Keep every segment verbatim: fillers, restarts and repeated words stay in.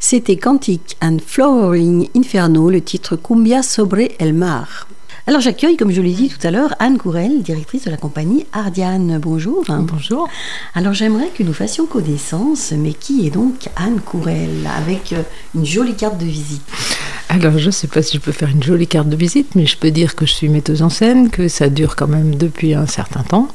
C'était Cantic and Flowering Inferno, le titre Cumbia sobre el mar. Alors j'accueille, comme je l'ai dit tout à l'heure, Anne Courel, directrice de la compagnie Ardian. Bonjour. Bonjour. Alors j'aimerais que nous fassions connaissance, mais qui est donc Anne Courel, avec une jolie carte de visite? Alors je ne sais pas si je peux faire une jolie carte de visite, mais je peux dire que je suis metteuse en scène, que ça dure quand même depuis un certain temps,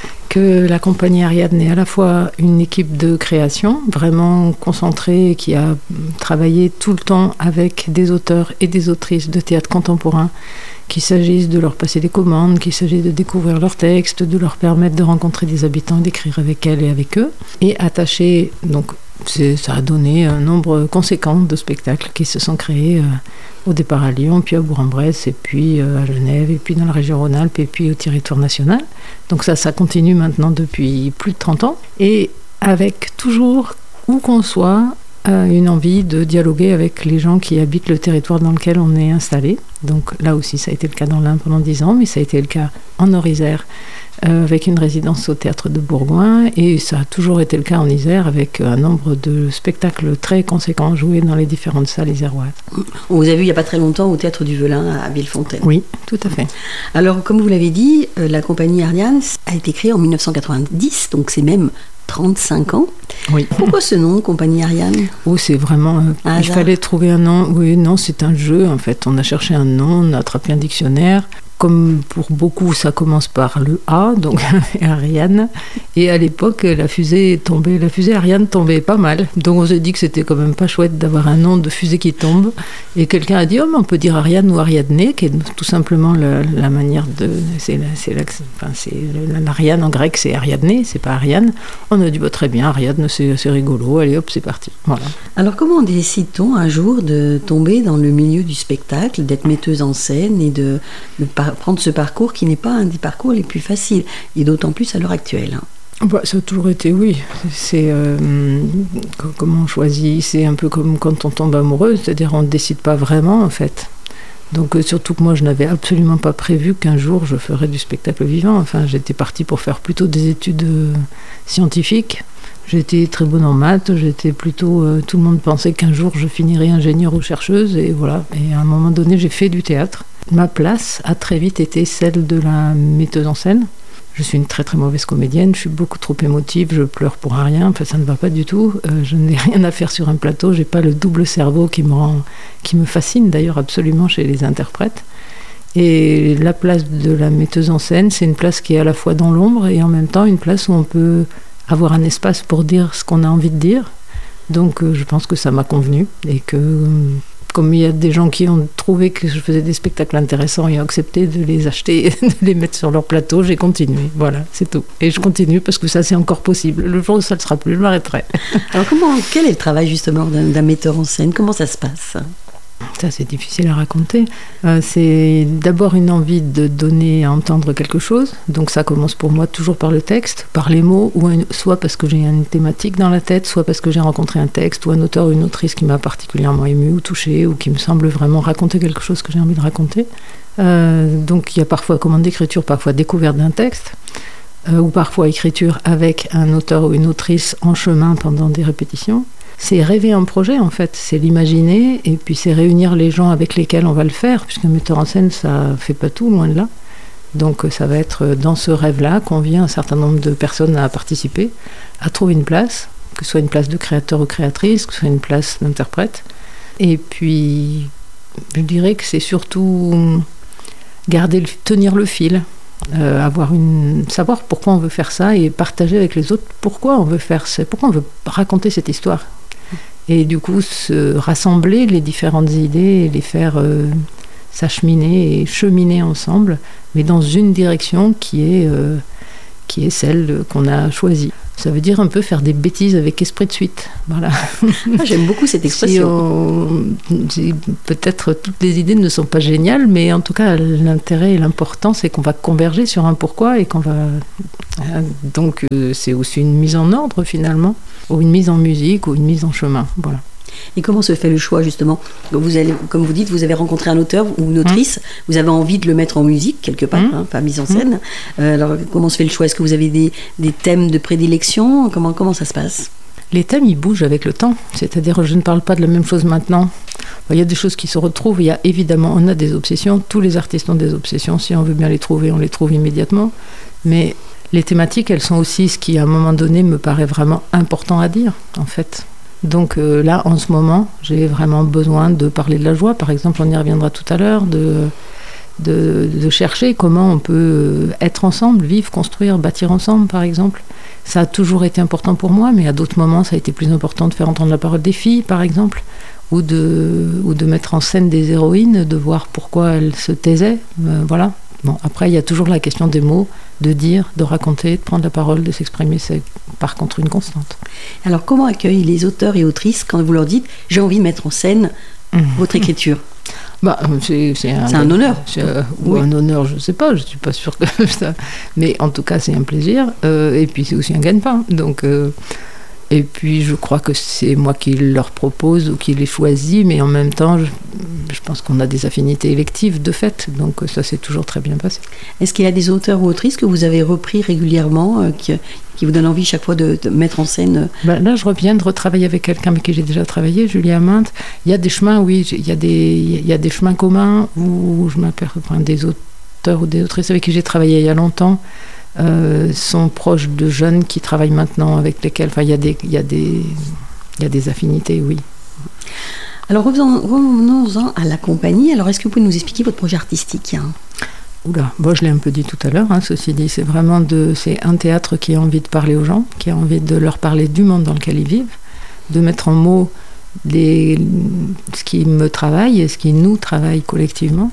que la compagnie Ariadne est à la fois une équipe de création vraiment concentrée, qui a travaillé tout le temps avec des auteurs et des autrices de théâtre contemporain, qu'il s'agisse de leur passer des commandes, qu'il s'agisse de découvrir leurs textes, de leur permettre de rencontrer des habitants, d'écrire avec elles et avec eux, et attaché, donc c'est, ça a donné un nombre conséquent de spectacles qui se sont créés euh, au départ à Lyon, puis à Bourg-en-Bresse, et puis euh, à Genève, et puis dans la région Rhône-Alpes, et puis au territoire national. Donc ça, ça continue maintenant depuis plus de trente ans, et avec toujours, où qu'on soit, euh, une envie de dialoguer avec les gens qui habitent le territoire dans lequel on est installé. Donc là aussi, ça a été le cas dans l'Ain pendant dix ans, mais ça a été le cas en Nord-Isère, Euh, avec une résidence au théâtre de Bourgoin, et ça a toujours été le cas en Isère avec un nombre de spectacles très conséquents joués dans les différentes salles iséroises. On vous a vu il n'y a pas très longtemps au théâtre du Velin à Villefontaine. Oui, tout à fait. Alors comme vous l'avez dit, la compagnie Ardian a été créée en dix-neuf cent quatre-vingt-dix, donc c'est même trente-cinq ans. Oui. Pourquoi ce nom, compagnie Ardian? Oh, c'est vraiment... Euh, il fallait trouver un nom. Oui, non, c'est un jeu en fait. On a cherché un nom, on a attrapé un dictionnaire. Comme pour beaucoup, ça commence par le A, donc Ariane. Et à l'époque, la fusée tombait, la fusée Ariane tombait pas mal. Donc on s'est dit que c'était quand même pas chouette d'avoir un nom de fusée qui tombe. Et quelqu'un a dit, oh, mais on peut dire Ariane ou Ariadne, qui est tout simplement la, la manière de... C'est, la, c'est, la, enfin, c'est l'Ariane en grec, c'est Ariadne, c'est pas Ariane. On a dit, bah, très bien, Ariadne, c'est, c'est rigolo, allez hop, c'est parti. Voilà. Alors comment décide-t-on un jour de tomber dans le milieu du spectacle, d'être metteuse en scène et de, de par prendre ce parcours qui n'est pas un des parcours les plus faciles, et d'autant plus à l'heure actuelle? Bah, ça a toujours été, oui. C'est euh, comment on choisit, c'est un peu comme quand on tombe amoureux, c'est-à-dire on ne décide pas vraiment en fait. Donc euh, surtout que moi je n'avais absolument pas prévu qu'un jour je ferais du spectacle vivant. Enfin, j'étais partie pour faire plutôt des études euh, scientifiques. J'étais très bonne en maths, j'étais plutôt... Euh, tout le monde pensait qu'un jour je finirais ingénieure ou chercheuse, et voilà. Et à un moment donné, j'ai fait du théâtre. Ma place a très vite été celle de la metteuse en scène. Je suis une très très mauvaise comédienne, je suis beaucoup trop émotive, je pleure pour un rien, enfin ça ne va pas du tout. Euh, je n'ai rien à faire sur un plateau, j'ai pas le double cerveau qui me rend, qui me fascine d'ailleurs absolument chez les interprètes. Et la place de la metteuse en scène, c'est une place qui est à la fois dans l'ombre et en même temps une place où on peut avoir un espace pour dire ce qu'on a envie de dire. Donc euh, je pense que ça m'a convenu, et que euh, comme il y a des gens qui ont trouvé que je faisais des spectacles intéressants et ont accepté de les acheter et de les mettre sur leur plateau, j'ai continué. Voilà, c'est tout. Et je continue parce que ça, c'est encore possible. Le jour où ça ne sera plus, je m'arrêterai. Alors comment, quel est le travail justement d'un, d'un metteur en scène? Comment ça se passe? Ça, c'est difficile à raconter. Euh, c'est d'abord une envie de donner à entendre quelque chose. Donc ça commence pour moi toujours par le texte, par les mots, ou une, soit parce que j'ai une thématique dans la tête, soit parce que j'ai rencontré un texte ou un auteur ou une autrice qui m'a particulièrement émue ou touchée, ou qui me semble vraiment raconter quelque chose que j'ai envie de raconter. Euh, donc il y a parfois commande d'écriture, parfois découverte d'un texte, euh, ou parfois écriture avec un auteur ou une autrice en chemin pendant des répétitions. C'est rêver un projet en fait, c'est l'imaginer, et puis c'est réunir les gens avec lesquels on va le faire, puisqu'un metteur en scène ça fait pas tout, loin de là. Donc ça va être dans ce rêve-là qu'on vient un certain nombre de personnes à participer, à trouver une place, que ce soit une place de créateur ou créatrice, que ce soit une place d'interprète. Et puis je dirais que c'est surtout garder, le, tenir le fil, euh, avoir une, savoir pourquoi on veut faire ça et partager avec les autres pourquoi on veut faire ça, pourquoi on veut raconter cette histoire. Et du coup, se rassembler les différentes idées et les faire euh, s'acheminer et cheminer ensemble, mais dans une direction qui est, euh, qui est celle qu'on a choisie. Ça veut dire un peu faire des bêtises avec esprit de suite. Voilà. Ah, j'aime beaucoup cette expression. Si on, peut-être toutes les idées ne sont pas géniales, mais en tout cas, l'intérêt et l'important, c'est qu'on va converger sur un pourquoi et qu'on va... Donc, c'est aussi une mise en ordre, finalement, ou une mise en musique, ou une mise en chemin. Voilà. Et comment se fait le choix, justement? Vous allez, comme vous dites, vous avez rencontré un auteur ou une autrice, mmh. vous avez envie de le mettre en musique, quelque part, mmh. hein, pas mise en scène. Mmh. Euh, alors, comment se fait le choix? Est-ce que vous avez des, des thèmes de prédilection? Comment, comment ça se passe? Les thèmes, ils bougent avec le temps. C'est-à-dire, je ne parle pas de la même chose maintenant. Il y a des choses qui se retrouvent. Il y a évidemment, on a des obsessions. Tous les artistes ont des obsessions. Si on veut bien les trouver, on les trouve immédiatement. Mais les thématiques, elles sont aussi ce qui, à un moment donné, me paraît vraiment important à dire, en fait. Donc euh, là, en ce moment, j'ai vraiment besoin de parler de la joie. Par exemple, on y reviendra tout à l'heure, de, de, de chercher comment on peut être ensemble, vivre, construire, bâtir ensemble, par exemple. Ça a toujours été important pour moi, mais à d'autres moments, ça a été plus important de faire entendre la parole des filles, par exemple, ou de, ou de mettre en scène des héroïnes, de voir pourquoi elles se taisaient. Euh, voilà. Bon, après, il y a toujours la question des mots, de dire, de raconter, de prendre la parole, de s'exprimer. C'est par contre une constante. Alors, comment accueillent les auteurs et autrices quand vous leur dites « j'ai envie de mettre en scène mmh. votre écriture » Bah, c'est, c'est, un, c'est un honneur. C'est, euh, ou oui. un honneur, je ne sais pas, je ne suis pas sûre que ça. Mais en tout cas, c'est un plaisir. Euh, et puis, c'est aussi un gagne-pain. Donc, euh, et puis, je crois que c'est moi qui leur propose ou qui les choisis. Mais en même temps, je, je pense qu'on a des affinités électives de fait. Donc, ça s'est toujours très bien passé. Est-ce qu'il y a des auteurs ou autrices que vous avez repris régulièrement, euh, qui, qui vous donnent envie chaque fois de, de mettre en scène euh... ben Là, je reviens de retravailler avec quelqu'un avec qui j'ai déjà travaillé, Julie Aminte. Il y a des chemins, oui, il y a des, il y a des chemins communs où je m'aperçois, enfin, des auteurs ou des autrices avec qui j'ai travaillé il y a longtemps euh, sont proches de jeunes qui travaillent maintenant, avec lesquels, enfin, il y a des, il y a des, il y a des affinités, oui. Alors, revenons-en à la compagnie. Alors, est-ce que vous pouvez nous expliquer votre projet artistique, hein? Oula, bon, je l'ai un peu dit tout à l'heure, hein, ceci dit, c'est vraiment de, c'est un théâtre qui a envie de parler aux gens, qui a envie de leur parler du monde dans lequel ils vivent, de mettre en mots les, ce qui me travaille et ce qui nous travaille collectivement,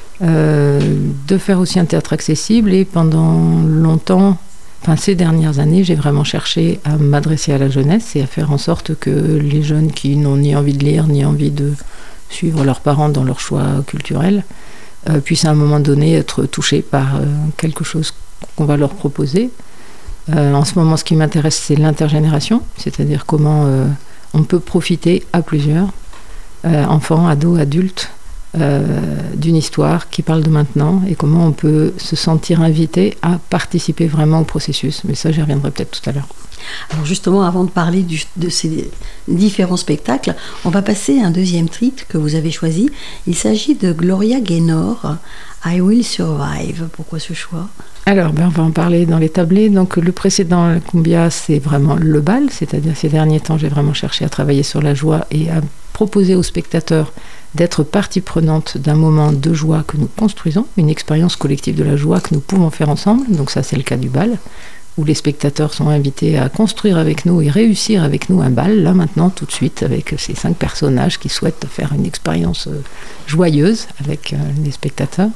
euh, de faire aussi un théâtre accessible. Et pendant longtemps, enfin ces dernières années, j'ai vraiment cherché à m'adresser à la jeunesse et à faire en sorte que les jeunes qui n'ont ni envie de lire, ni envie de suivre leurs parents dans leurs choix culturels, Euh, puissent à un moment donné être touchés par euh, quelque chose qu'on va leur proposer. Euh, en ce moment, ce qui m'intéresse, c'est l'intergénération, c'est-à-dire comment euh, on peut profiter à plusieurs, euh, enfants, ados, adultes, euh, d'une histoire qui parle de maintenant et comment on peut se sentir invité à participer vraiment au processus. Mais ça, j'y reviendrai peut-être tout à l'heure. Alors justement, avant de parler du, de ces différents spectacles, on va passer à un deuxième titre que vous avez choisi. Il s'agit de Gloria Gaynor, I Will Survive. Pourquoi ce choix ? Alors, ben, on va en parler dans les tablés. Donc, le précédent, la cumbia, c'est vraiment le bal, c'est-à-dire ces derniers temps, j'ai vraiment cherché à travailler sur la joie et à proposer aux spectateurs d'être partie prenante d'un moment de joie que nous construisons, une expérience collective de la joie que nous pouvons faire ensemble. Donc ça, c'est le cas du bal, où les spectateurs sont invités à construire avec nous et réussir avec nous un bal, là maintenant, tout de suite, avec ces cinq personnages qui souhaitent faire une expérience joyeuse avec euh, les spectateurs.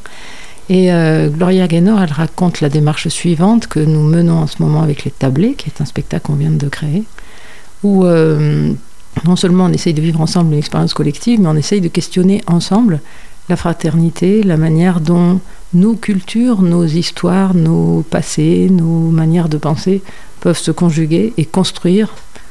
Et euh, Gloria Gaynor, elle raconte la démarche suivante que nous menons en ce moment avec les tablés, qui est un spectacle qu'on vient de créer, où euh, non seulement on essaye de vivre ensemble une expérience collective, mais on essaye de questionner ensemble la fraternité, la manière dont nos cultures, nos histoires, nos passés, nos manières de penser peuvent se conjuguer et construire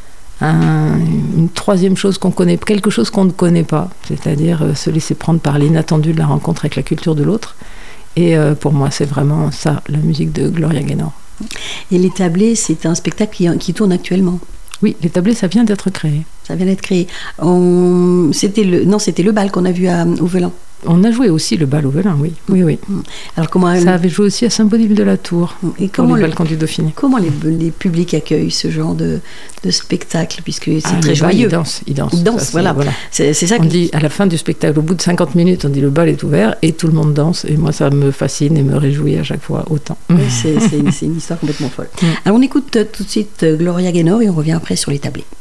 un, une troisième chose qu'on connaît, quelque chose qu'on ne connaît pas, c'est-à-dire euh, se laisser prendre par l'inattendu de la rencontre avec la culture de l'autre. Et euh, pour moi, c'est vraiment ça, la musique de Gloria Gaynor. Et Les Tablés, c'est un spectacle qui, qui tourne actuellement ? Oui, Les Tablés, ça vient d'être créé. Ça vient d'être créé. On... C'était le... Non, c'était le bal qu'on a vu à Auvelin. On a joué aussi le bal au Velin, oui. oui, oui. Alors comment elle... Ça avait joué aussi à Saint-Baudile-de-la-Tour. Et comment le le balcon du Dauphiné. Comment les, les publics accueillent ce genre de, de spectacle, puisque c'est ah, très joyeux. Ils dansent, ils dansent. Ils dansent, ça, voilà. C'est, voilà. C'est, c'est ça. On que... dit à la fin du spectacle, au bout de cinquante minutes, on dit le bal est ouvert et tout le monde danse. Et moi, ça me fascine et me réjouit à chaque fois autant. Oui, c'est, c'est, une, c'est une histoire complètement folle. Mm. Alors on écoute tout de suite Gloria Gaynor et on revient après sur Les Tablés.